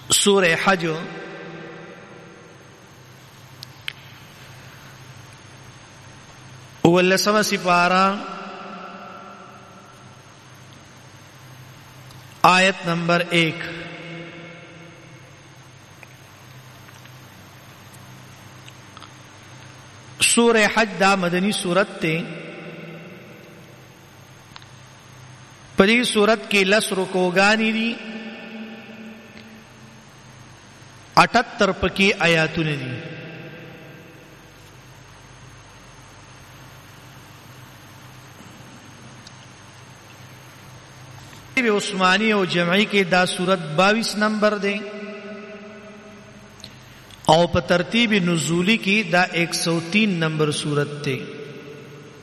سورہ حج اولسم سپارہ آیت نمبر 1. سورہ حج دا مدنی سورت تے. پدی سورت کی 10 رکوگانی دی، 78 پکی آیاتون دی. عثمانی و جمعی کے دا سورت 22 نمبر دے، اور پا ترتیب نزولی کی دا 103 نمبر سورت تے.